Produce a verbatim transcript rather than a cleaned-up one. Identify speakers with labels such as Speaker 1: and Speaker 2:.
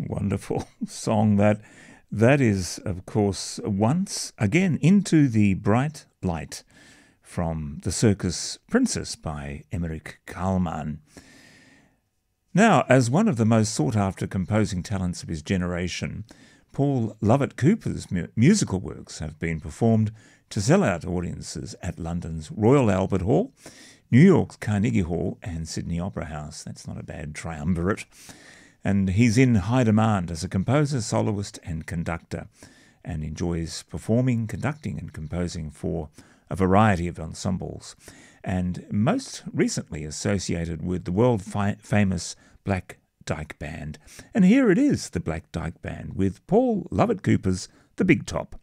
Speaker 1: Wonderful song that. That is, of course, Once Again Into the Bright Light from The Circus Princess by Emmerich Kallman. Now, as one of the most sought-after composing talents of his generation, Paul Lovett-Cooper's mu- musical works have been performed to sell-out audiences at London's Royal Albert Hall, New York's Carnegie Hall and Sydney Opera House. That's not a bad triumvirate. And he's in high demand as a composer, soloist and conductor, and enjoys performing, conducting and composing for a variety of ensembles, and most recently associated with the world-famous Black Dyke Band. And here it is, the Black Dyke Band, with Paul Lovett-Cooper's The Big Top.